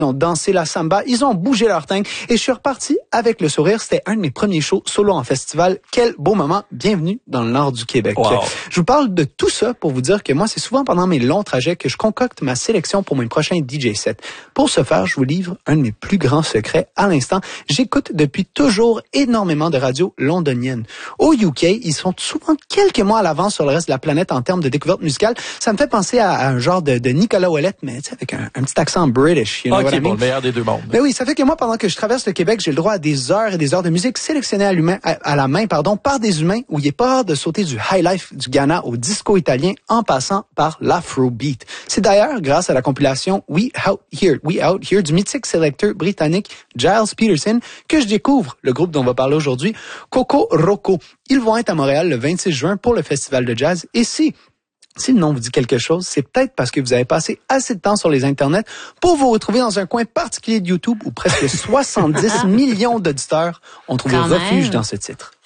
Ils ont dansé la samba, ils ont bougé leur tingue et je suis reparti avec le sourire. C'était un de mes premiers shows solo en festival. Quel beau moment. Bienvenue dans le nord du Québec. Wow. Je vous parle de tout ça pour vous dire que moi, c'est souvent pendant mes longs trajets que je concocte ma sélection pour mes prochains DJ sets. Pour ce faire, je vous livre un de mes plus grands secrets. À l'instant, j'écoute depuis toujours énormément de radios londoniennes. Au UK, ils sont souvent quelques mois à l'avance sur le reste de la planète en termes de découverte musicale. Ça me fait penser à un genre de Nicolas Ouellet, mais avec un petit accent british. You know what I mean? Bon, le meilleur des deux mondes. Mais oui, ça fait que moi, pendant que je traverse le Québec, j'ai le droit à des heures et des heures de musique sélectionnées à la main, par des humains, où il n'est pas rare de sauter du high life du Ghana au disco italien en passant par l'afrobeat. C'est d'ailleurs grâce à la compilation We Out Here du mythique sélecteur britannique Giles Peterson que je découvre le groupe dont on va parler aujourd'hui, Coco Roco. Ils vont être à Montréal le 26 juin pour le festival de jazz. Et si le nom vous dit quelque chose, c'est peut-être parce que vous avez passé assez de temps sur les internets pour vous retrouver dans un coin particulier de YouTube où presque 70 millions d'auditeurs ont trouvé refuge dans ce titre.